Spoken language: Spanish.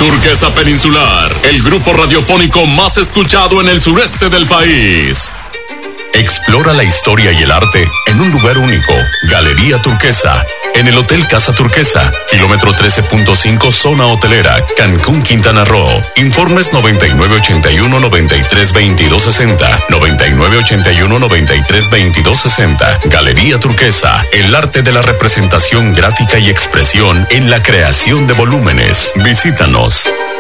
Turquesa Peninsular, el grupo radiofónico más escuchado en el sureste del país. Explora la historia y el arte en un lugar único. Galería Turquesa, en el Hotel Casa Turquesa, kilómetro 13.5, zona hotelera, Cancún, Quintana Roo. Informes 9981-932260, 9981-932260. Galería Turquesa, el arte de la representación gráfica y expresión en la creación de volúmenes. Visítanos.